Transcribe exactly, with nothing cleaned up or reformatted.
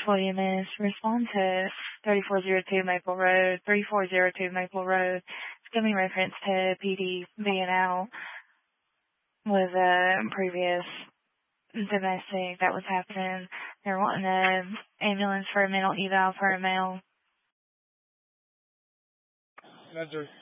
William is respond to thirty-four oh two Maple Road, thirty-four oh two Maple Road. It's giving reference to P D being out with a previous domestic that was happening. They're wanting an ambulance for a mental eval for a male. That's